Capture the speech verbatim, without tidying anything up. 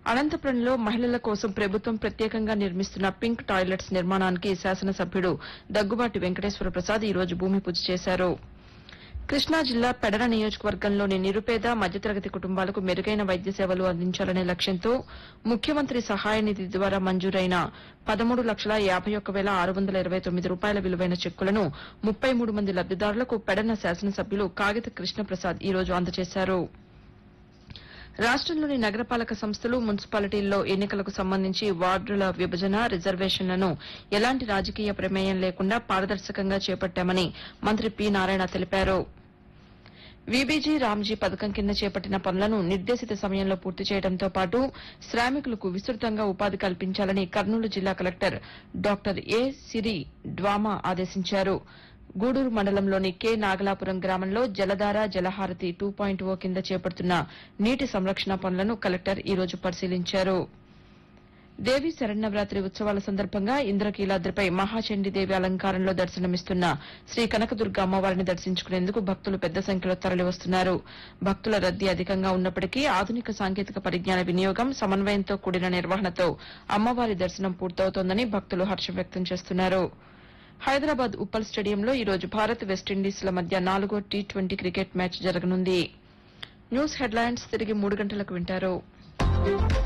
అనంతపురంలో మహిళల కోసం ప్రభుత్వం ప్రత్యేకంగా నిర్మిస్తున్న పింక్ టాయిలెట్స్ నిర్మాణానికి శాసనసభ్యుడు దగ్గుబాటి వెంకటేశ్వర ప్రసాద్ ఈ రోజు భూమి పూజ చేశారు. కృష్ణా జిల్లా పెడన నియోజకవర్గంలోని నిరుపేద మధ్యతరగతి కుటుంబాలకు మెరుగైన వైద్య సేవలు అందించాలనే లక్ష్యంతో ముఖ్యమంత్రి సహాయ నిధి ద్వారా మంజూరైన పదమూడు లక్షల యాబై ఒక్క వేల ఆరు వందల ఇరవై తొమ్మిది రూపాయల విలువైన చెక్కులను ముప్పై మూడు మంది లబ్దిదారులకు పెడన శాసనసభ్యులు కాగిత కృష్ణప్రసాద్ ఈ రోజు అందజేశారు. రాష్టంలోని నగరపాలక సంస్థలు మున్సిపాలిటీల్లో ఎన్నికలకు సంబంధించి వార్డుల విభజన రిజర్వేషన్లను ఎలాంటి రాజకీయ ప్రమేయం లేకుండా పారదర్శకంగా చేపట్టామని మంత్రి పి నారాయణ తెలిపారు. వీబీజీ రామ్జీ పథకం కింద చేపట్టిన పనులను నిర్దేశిత సమయంలో పూర్తి చేయడంతో పాటు శ్రామికులకు విస్తృతంగా ఉపాధి కల్పించాలని కర్నూలు జిల్లా కలెక్టర్ డాక్టర్ ఏ సిరి డ్వామా ఆదేశించారు. గూడూరు మండలంలోని కె నాగలాపురం గ్రామంలో జలధార జలహారతి టూ పాయింట్ ఓ కింద చేపడుతున్న నీటి సంరక్షణ పనులను కలెక్టర్ ఈ రోజు పరిశీలించారు. దేవీ శరన్నవరాత్రి ఉత్సవాల సందర్భంగా ఇంద్రకీలాద్రిపై మహాచండీదేవి అలంకారంలో దర్శనమిస్తున్న శ్రీ కనకదుర్గ అమ్మవారిని దర్శించుకునేందుకు భక్తులు పెద్ద సంఖ్యలో తరలివస్తున్నారు. భక్తుల రద్దీ అధికంగా ఉన్నప్పటికీ ఆధునిక సాంకేతిక పరిజ్ఞాన వినియోగం సమన్వయంతో కూడిన నిర్వహణతో అమ్మవారి దర్శనం పూర్తవుతోందని భక్తులు హర్షం వ్యక్తం చేస్తున్నారు. హైదరాబాద్ ఉప్పల్ స్టేడియంలో ఈ రోజు భారత్ వెస్టిండీస్ల మధ్య నాలుగో టీ ట్వంటీ క్రికెట్ మ్యాచ్ జరగనుంది. న్యూస్ హెడ్లైన్స్ తిరిగి మూడు గంటలకు వింటారు.